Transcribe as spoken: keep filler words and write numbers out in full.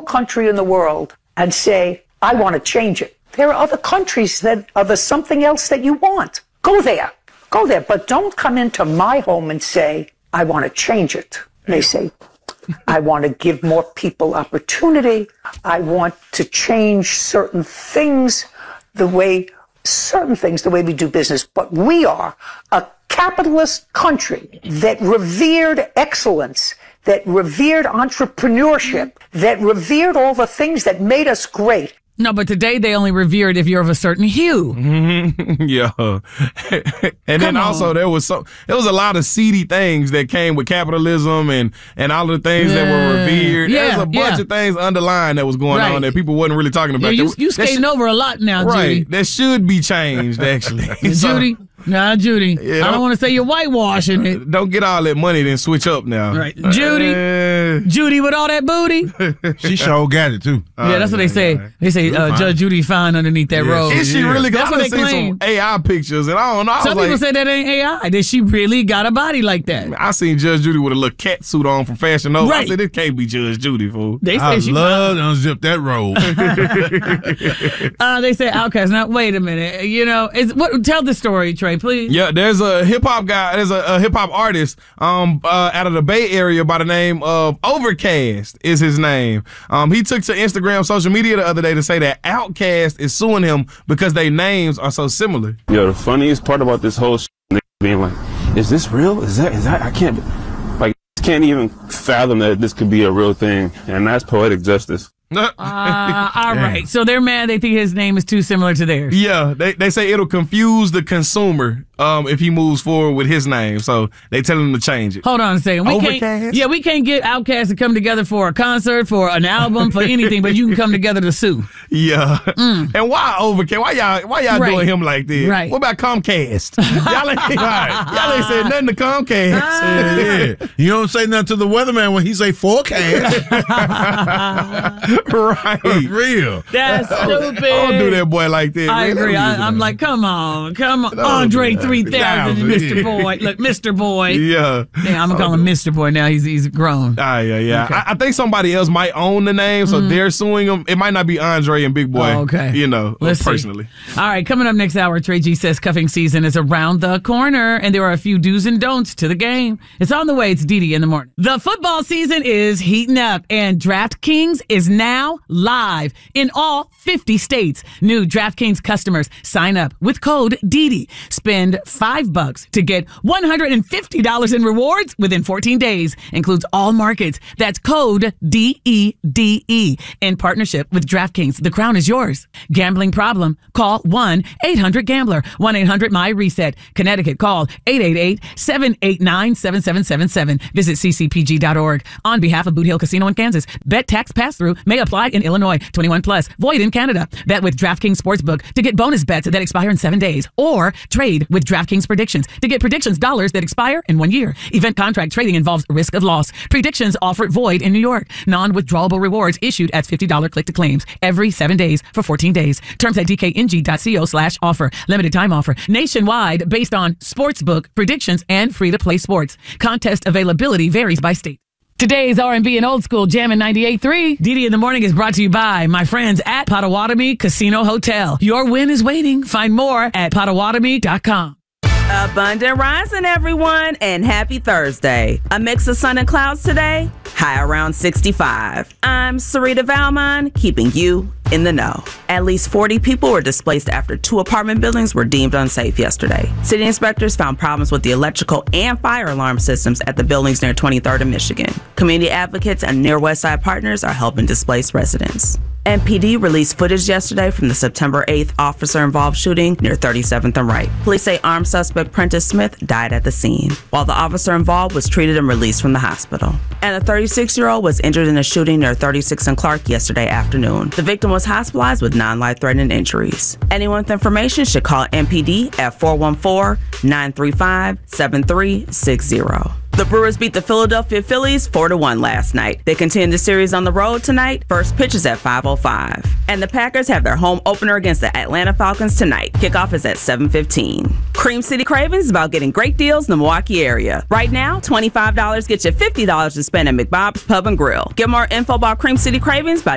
country in the world and say, I want to change it. There are other countries that are the something else that you want. Go there. Go there. But don't come into my home and say, I want to change it. They say, I want to give more people opportunity. I want to change certain things, the way, certain things, the way we do business. But we are a capitalist country that revered excellence, that revered entrepreneurship, that revered all the things that made us great. No, but today they only revere it if you're of a certain hue. Mm-hmm. Yeah. And then Come also on. there was so there was a lot of seedy things that came with capitalism and, and all of the things that were Yeah. revered. Yeah, There's a bunch yeah. of things underlying that was going Right. on that people wasn't really talking Yeah, about. you, That- you that skating should- over a lot now, Right. Judy. That should be changed, actually. So, Judy, nah, Judy. Yeah, I don't don't- want to say you're whitewashing it. Don't get all that money, then switch up now. Right. Judy, Uh, Judy with all that booty. She sure got it, too. Yeah, that's what they say. They say uh, Judge Judy fine underneath that Yeah, robe. Is she Yeah. really? 'Cause That's I what done they seen claim. some A I pictures, and I don't know. I Some was people like, say that ain't A I. That she really got a body like that. I seen Judge Judy with a little cat suit on from Fashion Nova. I Right. said, this can't be Judge Judy, fool. They say I she love to unzip that robe. Uh, they say Outkast. Now, wait a minute. You know, is what? Tell the story, Trey, please. Yeah, there's a hip hop guy. There's a, a hip hop artist um uh, out of the Bay Area by the name of Overcast is his name. Um, he took to Instagram social media the other day to say that Outkast is suing him because their names are so similar. Yo, the funniest part about this whole shit, they being like, is this real? Is that, is that, I can't, like, can't even fathom that this could be a real thing. And that's poetic justice. Uh, all right. So they're mad. They think his name is too similar to theirs. Yeah, they, they say it'll confuse the consumer um if he moves forward with his name. So they tell him to change it. Hold on a second. We Overcast? can't. Yeah, we can't get Outkast to come together for a concert, for an album, for anything. But you can come together to sue. Yeah. And why Overcast? Why y'all why y'all Right. doing him like this? Right. What about Comcast? y'all, ain't, y'all ain't said nothing to Comcast. Yeah. You don't say nothing to the weatherman when he say forecast. Right. Real. That's stupid. Don't do that boy like that. I man. agree. Don't use I, I'm it. like, come on, come on, Don't Andre do that. three thousand, Thousand, Mister yeah. Boy. Look, Mister Boy. Yeah. Yeah, I'm gonna call him Mister Boy now. He's he's grown. Ah, yeah, yeah. Okay. I, I think somebody else might own the name, so they're suing him. It might not be Andre and Big Boy. Oh, okay. You know, Let's see. personally. All right, coming up next hour, Trey G says cuffing season is around the corner, and there are a few do's and don'ts to the game. It's on the way. It's Dee Dee in the morning. The football season is heating up, and DraftKings is now live in all fifty states. New DraftKings customers sign up with code D D. Spend five bucks to get one hundred fifty dollars in rewards within fourteen days. Includes all markets. That's code D E D E in partnership with DraftKings. The crown is yours. Gambling problem? Call one eight hundred gambler. one eight hundred my reset. Connecticut, call eight eight eight, seven eight nine, seven seven seven seven. Visit c c p g dot org. On behalf of Boot Hill Casino in Kansas, bet tax pass-through may apply in Illinois. twenty-one plus. Void in Canada. Bet with DraftKings Sportsbook to get bonus bets that expire in seven days. Or trade with DraftKings Predictions to get predictions dollars that expire in one year. Event contract trading involves risk of loss. Predictions offered void in New York. Non-withdrawable rewards issued as fifty dollars click to claims every seven days for fourteen days. Terms at d k n g dot co slash offer. Limited time offer. Nationwide based on sportsbook, predictions, and free-to-play sports. Contest availability varies by state. Today's R and B and Old School Jammin' ninety-eight point three. D D in the Morning is brought to you by my friends at Potawatomi Casino Hotel. Your win is waiting. Find more at potawatomi dot com. Abundant rising, everyone, and happy Thursday. A mix of sun and clouds today, high around sixty-five. I'm Sarita Valmon, keeping you in the know. At least forty people were displaced after two apartment buildings were deemed unsafe yesterday. City inspectors found problems with the electrical and fire alarm systems at the buildings near twenty-third and Michigan. Community advocates and Near West Side partners are helping displaced residents. M P D released footage yesterday from the September eighth officer-involved shooting near thirty-seventh and Wright. Police say armed suspect Prentice Smith died at the scene, while the officer involved was treated and released from the hospital. And a thirty-six-year-old was injured in a shooting near thirty-sixth and Clark yesterday afternoon. The victim was hospitalized with non-life-threatening injuries. Anyone with information should call M P D at four one four, nine three five, seven three six zero. The Brewers beat the Philadelphia Phillies four to one last night. They continue the series on the road tonight. First pitch is at five oh five. And the Packers have their home opener against the Atlanta Falcons tonight. Kickoff is at seven fifteen. Cream City Cravings is about getting great deals in the Milwaukee area. Right now, twenty-five dollars gets you fifty dollars to spend at McBob's Pub and Grill. Get more info about Cream City Cravings by